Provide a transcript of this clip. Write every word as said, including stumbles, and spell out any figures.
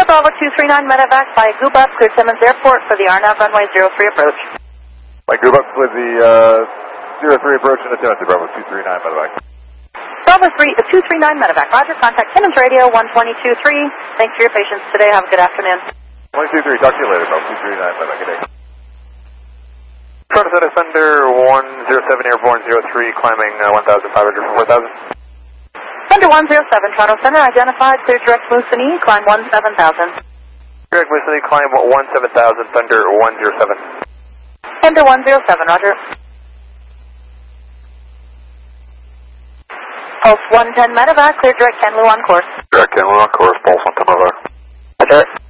Bravo two three nine medevac by Gubuk, clear Simmons Airport for the R N A V runway zero three approach. By Gubuk with the uh, zero three approach and attendant to Bravo two three nine medevac. Bravo three, uh, two three nine medevac, roger, contact Simmons Radio one twenty-two three. Thanks for your patience today, have a good afternoon. one two three, talk to you later, Bravo two three nine medevac, good day. Toronto Center Thunder one zero seven Airborne zero three, climbing uh, one thousand five hundred for four thousand. Thunder one zero seven, Toronto Center, identified, clear direct Moosonee, climb one seven thousand. Direct Moosonee, climb one seven thousand, Thunder one zero seven. Thunder one zero seven, roger. Pulse one ten medevac, clear direct Kenlu on course. Direct Kenlu on course, Pulse one ten medevac. Roger.